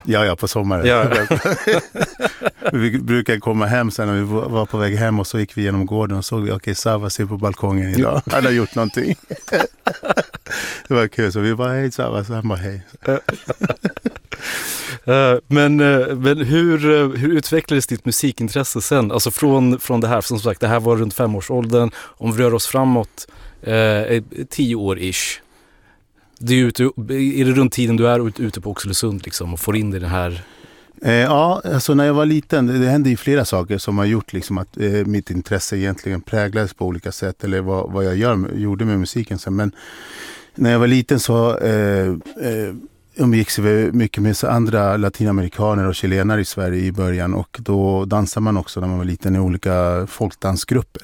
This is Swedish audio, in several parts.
Ja, på sommaren. Ja. Vi brukar komma hem sen när vi var på väg hem och så gick vi genom gården och såg vi, okej, Sava ser på balkongen idag. Han har gjort någonting. Det var kul, så vi bara, hej Sava, så han bara, hej. Men hur utvecklades ditt musikintresse sen? Alltså från det här, som sagt, det här var runt 5-årsåldern. Om vi rör oss framåt 10 år-ish. Är det runt tiden du är ute på Oxelösund liksom, och får in det här? Ja, alltså när jag var liten, det hände ju flera saker som har gjort liksom att mitt intresse egentligen präglades på olika sätt, eller vad jag gjorde med musiken sen. Men när jag var liten så umgicks vi mycket med andra latinamerikaner och chilenare i Sverige i början, och då dansade man också när man var liten i olika folkdansgrupper.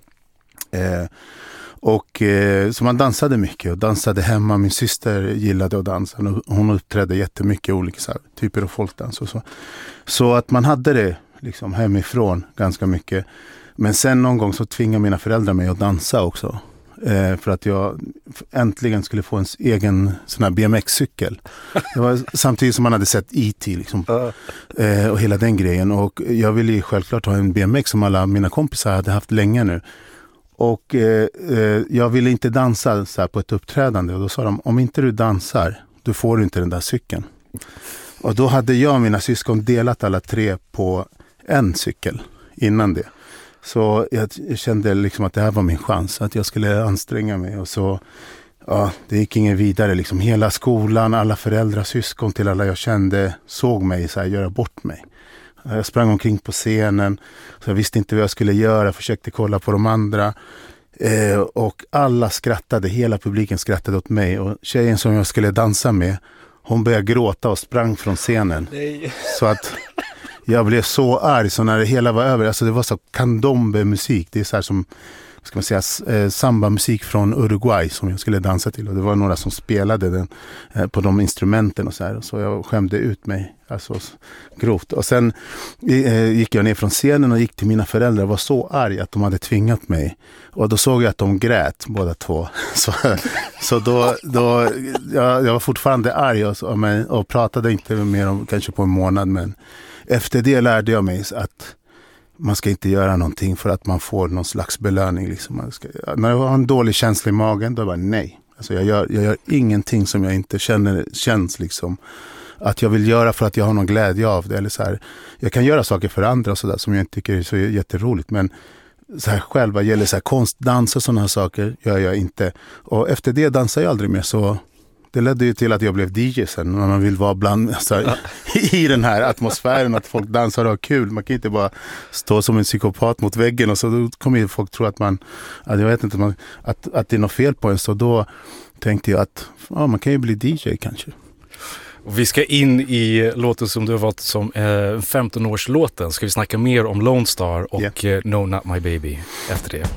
Så man dansade mycket och dansade hemma. Min syster gillade att dansa. Hon uppträdde jättemycket olika så här, typer av folkdans och så. Så att man hade det liksom hemifrån ganska mycket. Men sen någon gång så tvingade mina föräldrar mig att dansa också. För att jag äntligen skulle få en egen sån här BMX-cykel. Det var samtidigt som man hade sett E.T. liksom, och hela den grejen. Och jag ville ju självklart ha en BMX som alla mina kompisar hade haft länge nu. Och jag ville inte dansa så här på ett uppträdande. Och då sa de, om inte du dansar, då får du inte den där cykeln. Och då hade jag och mina syskon delat alla 3 på en cykel innan det. Så jag kände liksom att det här var min chans, att jag skulle anstränga mig. Och så, ja, det gick ingen vidare. Liksom. Hela skolan, alla föräldrar, syskon till alla jag kände såg mig så här, göra bort mig. Jag sprang omkring på scenen, så jag visste inte vad jag skulle göra. Jag försökte kolla på de andra. Och alla skrattade, hela publiken skrattade åt mig. Och tjejen som jag skulle dansa med, hon började gråta och sprang från scenen. Nej. Så att jag blev så arg, så när det hela var över, alltså det var så candombe-musik. Det är så här som, ska man säga, samba-musik från Uruguay som jag skulle dansa till. Och det var några som spelade den på de instrumenten och så här. Så jag skämde ut mig, alltså grovt. Och sen gick jag ner från scenen och gick till mina föräldrar. Jag var så arg att de hade tvingat mig. Och då såg jag att de grät, båda två. Så då jag var fortfarande arg och pratade inte mer om kanske på en månad. Men efter det lärde jag mig att man ska inte göra någonting för att man får någon slags belöning. Liksom. När jag har en dålig känsla i magen, då är jag bara nej. Alltså jag gör ingenting som jag inte känns liksom att jag vill göra för att jag har någon glädje av det. Eller så här, jag kan göra saker för andra och så där, som jag inte tycker är så jätteroligt. Men så här själv, vad gäller så här konst, dans och sådana här saker gör jag inte. Och efter det dansar jag aldrig mer, så det ledde ju till att jag blev DJ sen, när man vill vara bland, alltså, i den här atmosfären, att folk dansar och har kul. Man kan inte bara stå som en psykopat mot väggen, och så då kommer ju folk tro att jag vet inte, att det är något fel på en. Så då tänkte jag att man kan ju bli DJ kanske. Och vi ska in i låten som du har valt som 15-årslåten. Ska vi snacka mer om Lone Star och No Not My Baby efter det.